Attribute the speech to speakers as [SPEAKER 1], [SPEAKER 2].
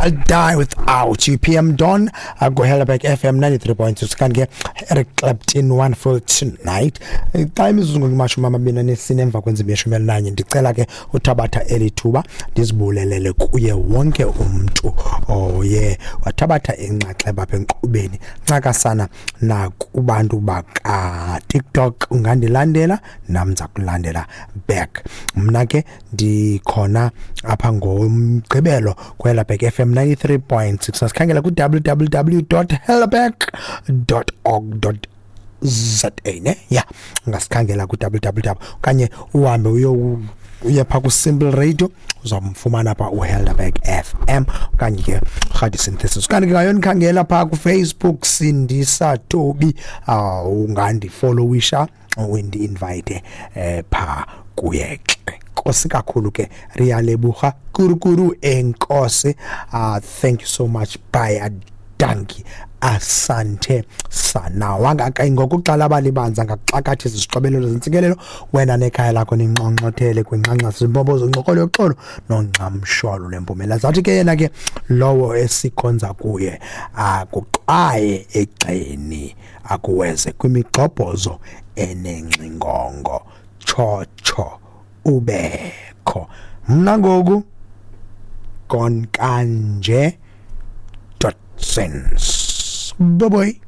[SPEAKER 1] I'll die without you. PM Dawn, I'll go Hellerback FM 93.6. Can get Eric Clapton one full tonight. Time is ngimasho mama mina nesinemva kwenza imishumi nanye ndicela ke uThabatha elithuba ndizibulelele kuye wonke umuntu oye waThabatha enxaxheba apha enkqubeni nxaka sana nakubantu baka TikTok ungandilandela namza kulandela back mna ke ndikhona apha ngomgqibelo kweHellerback FM 93.6 asikhangela ku www.hellerback.org.za ne ya ngasikhangela ku www kanye uhambe uye pha ku Simple Radio uzamfumana pha uHellerback FM kanye ke Khadi Synthesis kanti ngayoni khangela pha ku Facebook Sindisa Tobi ungandi followisha wendi invite pha kuye Nkosi kakhulu ke Riyalebuga kurukuru enkosi thank you so much bye danki asante sana wangaka ngokuqala abalibanza ngaxakathi izixobelelo zentsikelelo wena nekhaya lakho ninxonxothele kwinxanxa simbobo zonqokolo yoxolo nonqamsholo lempumela zathi ke yena ke lowo esikhonza kuye akuqaye egceni akuweze kwimigqobhozo enenxingongo chocho ubekho mna ngoku konkanje .sense bye bye.